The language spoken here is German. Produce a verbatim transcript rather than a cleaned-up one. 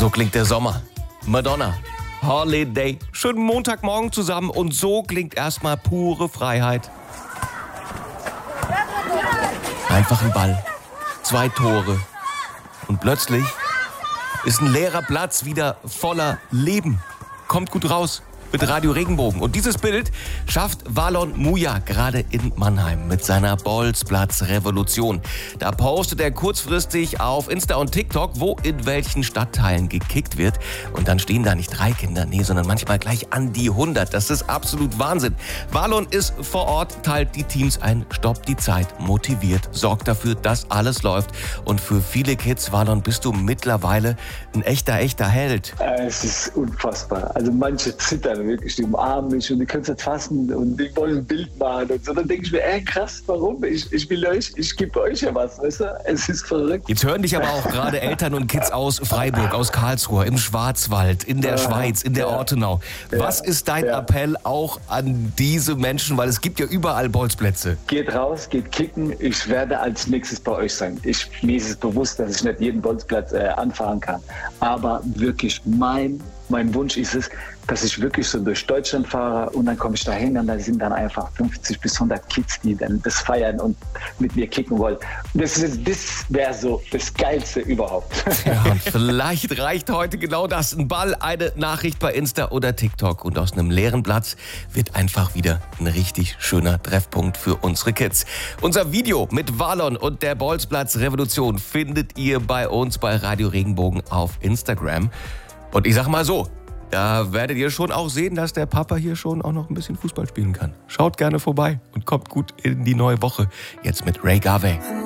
So klingt der Sommer. Madonna. Holiday. Schönen Montagmorgen zusammen und so klingt erstmal pure Freiheit. Einfach ein Ball. Zwei Tore. Und plötzlich ist ein leerer Platz wieder voller Leben. Kommt gut raus mit Radio Regenbogen. Und dieses Bild schafft Valon Muja gerade in Mannheim mit seiner Bolzplatz-Revolution. Da postet er kurzfristig auf Insta und TikTok, wo in welchen Stadtteilen gekickt wird. Und dann stehen da nicht drei Kinder, nee, sondern manchmal gleich an die hundert. Das ist absolut Wahnsinn. Valon ist vor Ort, teilt die Teams ein, stoppt die Zeit, motiviert, sorgt dafür, dass alles läuft. Und für viele Kids, Valon, bist du mittlerweile ein echter, echter Held. Es ist unfassbar. Also manche zittern wirklich, die umarmen mich und die können es nicht fassen und die wollen ein Bild machen und so. Dann denke ich mir, ey krass, warum? Ich, ich will euch, ich gebe euch ja was, weißt du? Es ist verrückt. Jetzt hören dich aber auch gerade Eltern und Kids aus Freiburg, aus Karlsruhe, im Schwarzwald, in der ja, Schweiz, in der ja, Ortenau. Was ja, ist dein ja. Appell auch an diese Menschen? Weil es gibt ja überall Bolzplätze. Geht raus, geht kicken. Ich werde als nächstes bei euch sein. Ich, mir ist es bewusst, dass ich nicht jeden Bolzplatz äh, anfahren kann. Aber wirklich mein Mein Wunsch ist es, dass ich wirklich so durch Deutschland fahre und dann komme ich dahin und da sind dann einfach fünfzig bis hundert Kids, die dann das feiern und mit mir kicken wollen. Das, das wäre so das Geilste überhaupt. Ja, und vielleicht reicht heute genau das. Ein Ball, eine Nachricht bei Insta oder TikTok und aus einem leeren Platz wird einfach wieder ein richtig schöner Treffpunkt für unsere Kids. Unser Video mit Valon und der Bolzplatz-Revolution findet ihr bei uns bei Radio Regenbogen auf Instagram. Und ich sag mal so, da werdet ihr schon auch sehen, dass der Papa hier schon auch noch ein bisschen Fußball spielen kann. Schaut gerne vorbei und kommt gut in die neue Woche. Jetzt mit Ray Garvey.